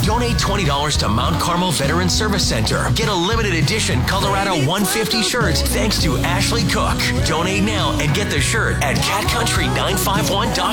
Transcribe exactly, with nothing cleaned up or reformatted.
Donate twenty dollars to Mount Carmel Veteran Service Center. Get a limited edition Colorado one fifty shirts thanks to Ashley Cook. Donate now and get the shirt at cat country nine five one dot com.